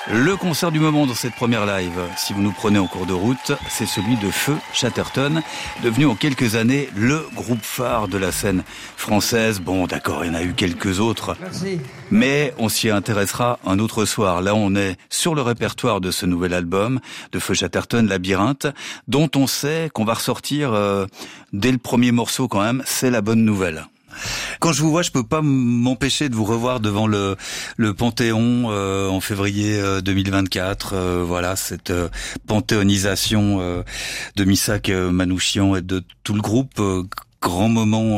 Le concert du moment dans cette première live, si vous nous prenez en cours de route, c'est celui de Feu Chatterton, devenu en quelques années le groupe phare de la scène française. Bon, d'accord, il y en a eu quelques autres, mais on s'y intéressera un autre soir. Là, on est sur le répertoire de ce nouvel album de Feu Chatterton, Labyrinthe, dont on sait qu'on va ressortir dès le premier morceau quand même, c'est la bonne nouvelle. Quand je vous vois, je peux pas m'empêcher de vous revoir devant le Panthéon en février 2024. Voilà, cette panthéonisation de Missak Manouchian et de tout le groupe. Grand moment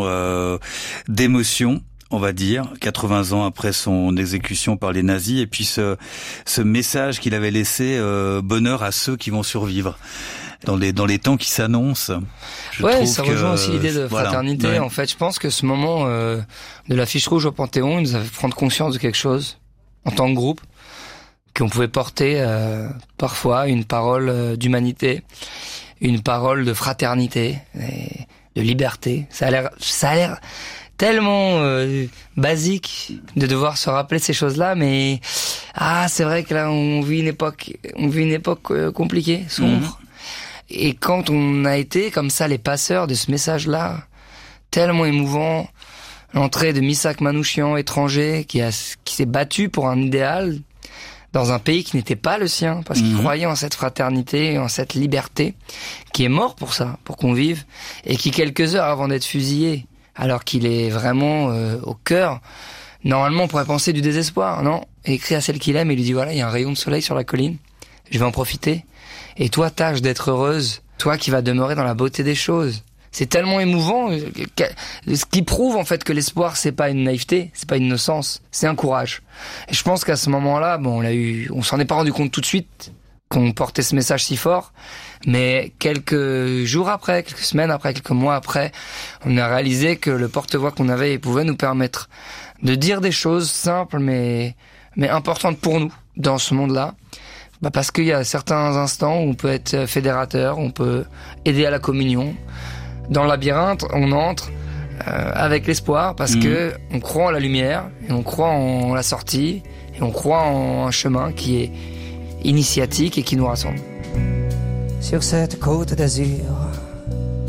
d'émotion, on va dire, 80 ans après son exécution par les nazis. Et puis ce message qu'il avait laissé, bonheur à ceux qui vont survivre. Dans les temps qui s'annoncent. Ça rejoint aussi l'idée de fraternité. Ouais. En fait, je pense que ce moment de l'affiche rouge au Panthéon, il nous a fait prendre conscience de quelque chose, en tant que groupe, qu'on pouvait porter parfois une parole d'humanité, une parole de fraternité, et de liberté. Ça a l'air tellement basique de devoir se rappeler ces choses-là, mais c'est vrai que là on vit une époque compliquée, sombre. Et quand on a été comme ça les passeurs de ce message-là, tellement émouvant, l'entrée de Missak Manouchian, étranger, qui s'est battu pour un idéal dans un pays qui n'était pas le sien, parce qu'il croyait en cette fraternité, en cette liberté, qui est mort pour ça, pour qu'on vive, et qui quelques heures avant d'être fusillé, alors qu'il est vraiment au cœur, normalement on pourrait penser du désespoir, non? Et écrit à celle qu'il aime et lui dit voilà, il y a un rayon de soleil sur la colline, je vais en profiter. Et toi, tâche d'être heureuse, toi qui vas demeurer dans la beauté des choses. C'est tellement émouvant, ce qui prouve en fait que l'espoir, c'est pas une naïveté, c'est pas une innocence, c'est un courage. Et je pense qu'à ce moment-là, on s'en est pas rendu compte tout de suite qu'on portait ce message si fort, mais quelques jours après, quelques semaines après, quelques mois après, on a réalisé que le porte-voix qu'on avait pouvait nous permettre de dire des choses simples mais importantes pour nous dans ce monde-là. Parce qu'il y a certains instants où on peut être fédérateur, on peut aider à la communion. Dans le labyrinthe, on entre avec l'espoir parce que on croit en la lumière, et on croit en la sortie, et on croit en un chemin qui est initiatique et qui nous rassemble. Sur cette côte d'azur,